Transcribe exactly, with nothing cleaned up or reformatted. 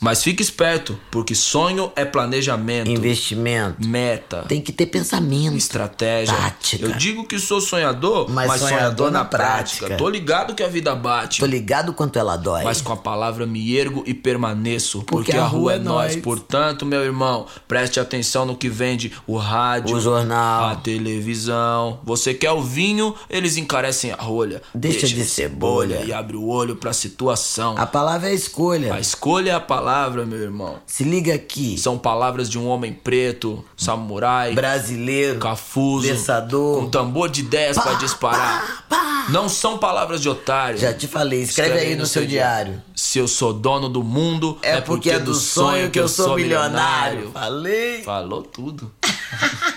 Mas fique esperto, porque sonho é planejamento, investimento, meta, tem que ter pensamento, estratégia, tática. Eu digo que sou sonhador, mas, mas sonhador, sonhador na prática. prática. Tô ligado que a vida bate. Tô ligado quanto ela dói. Mas com a palavra me ergo e permaneço, porque, porque a, a rua, rua é é nós. nós. Portanto, meu irmão, preste atenção no que vende o rádio, o jornal, a televisão. Você quer o vinho, eles encarecem a rolha. Deixa, Deixa de ser bolha e abre o olho pra situação. A palavra é a escolha. A escolha é a palavra, meu irmão. Se liga aqui. São palavras de um homem preto, samurai, brasileiro, cafuso, pensador, com tambor de ideias pra disparar. Pá, pá. Não são palavras de otário. Já te falei, escreve, escreve aí no, no seu diário. diário. Se eu sou dono do mundo, é porque, é porque é do sonho que eu sou milionário. milionário. Falei. Falou tudo.